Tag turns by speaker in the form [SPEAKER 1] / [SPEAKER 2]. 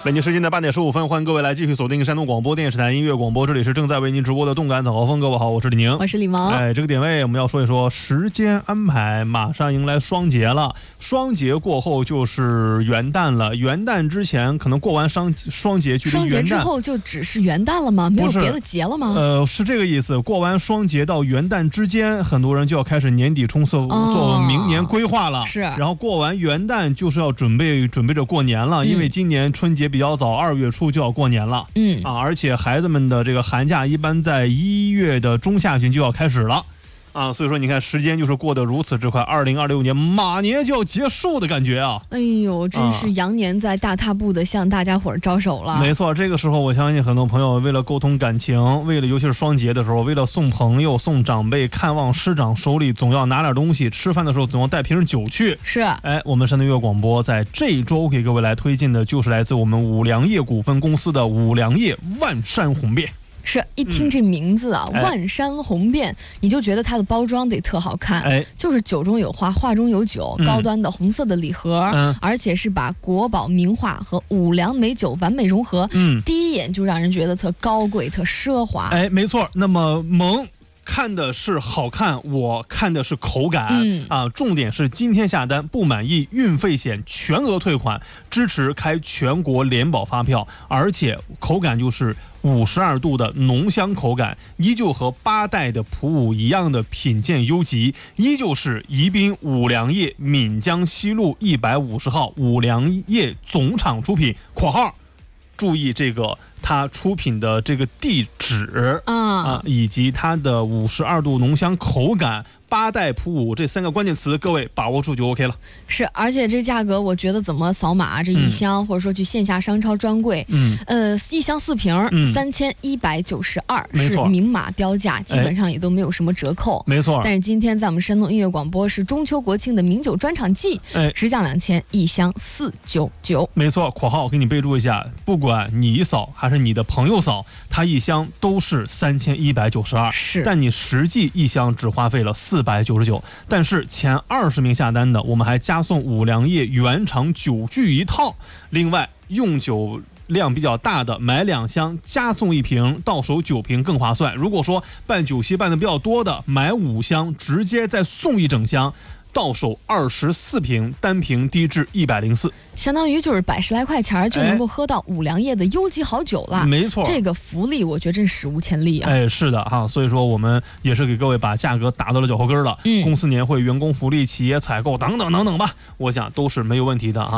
[SPEAKER 1] 北京时间的8点15分，欢迎各位来继续锁定山东广播电视台音乐广播，这里是正在为您直播的动感早高峰。各位好，我是李宁，
[SPEAKER 2] 我是李萌。
[SPEAKER 1] 这个点位我们要说一说时间安排，马上迎来双节了，双节过后就是元旦了，元旦之前可能过完双节距离元旦，
[SPEAKER 2] 双节之后就只是元旦了吗？没有别的节了吗？
[SPEAKER 1] 是这个意思。过完双节到元旦之间，很多人就要开始年底冲刺，做明年规划了。
[SPEAKER 2] 是，
[SPEAKER 1] 然后过完元旦就是要准备着过年了，因为今年春节比较早，2月初就要过年了。而且孩子们的这个寒假一般在1月的中下旬就要开始了。所以说你看时间就是过得如此之快，2026年马年就要结束的感觉啊！
[SPEAKER 2] 哎呦，真是羊年在大踏步的向大家伙招手了。
[SPEAKER 1] 没错，这个时候我相信很多朋友为了沟通感情，为了尤其是双节的时候，为了送朋友、送长辈、看望师长，手里总要拿点东西，吃饭的时候总要带瓶酒去。
[SPEAKER 2] 是，
[SPEAKER 1] 我们山东音乐广播在这一周给各位来推荐的就是来自我们五粮液股份公司的五粮液万山红遍。
[SPEAKER 2] 是，一听这名字啊，万山红遍，你就觉得它的包装得特好看，就是酒中有花，花中有酒，高端的红色的礼盒，而且是把国宝名画和五粮美酒完美融合，第一眼就让人觉得特高贵、特奢华。
[SPEAKER 1] 没错。那么萌看的是好看，我看的是口感，重点是今天下单不满意运费险全额退款，支持开全国联保发票，而且口感就是52度的浓香口感，依旧和8代的普五一样的品鉴优级，依旧是宜宾五粮液闽江西路150号五粮液总厂出品（括号注意这个它出品的这个地址以及它的52度浓香口感，8代普五这3个关键词，各位把握住就 OK 了。
[SPEAKER 2] 是，而且这价格我觉得怎么扫码这一箱，或者说去线下商超专柜，一箱4瓶，3192，是明码标价，基本上也都没有什么折扣。
[SPEAKER 1] 没错。
[SPEAKER 2] 但是今天在我们山东音乐广播是中秋国庆的名酒专场季，直降2000，一箱499。
[SPEAKER 1] 没错，括号我给你备注一下，不管你扫还是你的朋友扫，它一箱都是3192，
[SPEAKER 2] 是，
[SPEAKER 1] 但你实际一箱只花费了499，但是前20名下单的，我们还加送五粮液原厂酒具一套，另外用酒量比较大的买2箱加送1瓶，到手9瓶更划算。如果说办酒席办的比较多的，买5箱直接再送1整箱，到手24瓶，单瓶低至104，
[SPEAKER 2] 相当于就是100来块钱就能够喝到五粮液的优级好酒了。
[SPEAKER 1] 没错，
[SPEAKER 2] 这个福利我觉得真史无前例啊！
[SPEAKER 1] 是的哈，所以说我们也是给各位把价格打到了脚后跟了。公司年会、员工福利、企业采购等等等等吧，我想都是没有问题的啊。